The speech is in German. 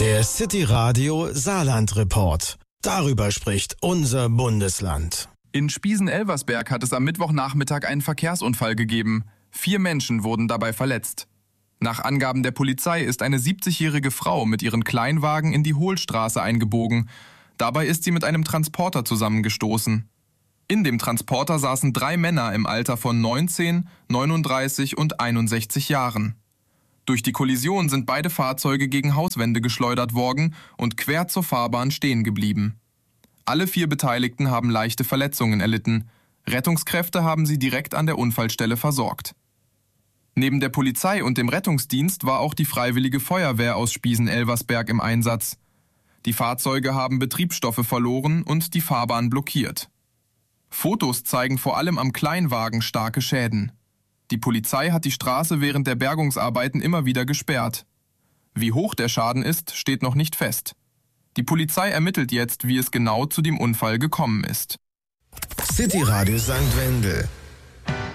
Der City Radio Saarland Report. Darüber spricht unser Bundesland. In Spiesen-Elversberg hat es am Mittwochnachmittag einen Verkehrsunfall gegeben. 4 Menschen wurden dabei verletzt. Nach Angaben der Polizei ist eine 70-jährige Frau mit ihren Kleinwagen in die Hohlstraße eingebogen. Dabei ist sie mit einem Transporter zusammengestoßen. In dem Transporter saßen 3 Männer im Alter von 19, 39 und 61 Jahren. Durch die Kollision sind beide Fahrzeuge gegen Hauswände geschleudert worden und quer zur Fahrbahn stehen geblieben. Alle 4 Beteiligten haben leichte Verletzungen erlitten. Rettungskräfte haben sie direkt an der Unfallstelle versorgt. Neben der Polizei und dem Rettungsdienst war auch die Freiwillige Feuerwehr aus Spiesen-Elversberg im Einsatz. Die Fahrzeuge haben Betriebsstoffe verloren und die Fahrbahn blockiert. Fotos zeigen vor allem am Kleinwagen starke Schäden. Die Polizei hat die Straße während der Bergungsarbeiten immer wieder gesperrt. Wie hoch der Schaden ist, steht noch nicht fest. Die Polizei ermittelt jetzt, wie es genau zu dem Unfall gekommen ist. City Radio St. Wendel.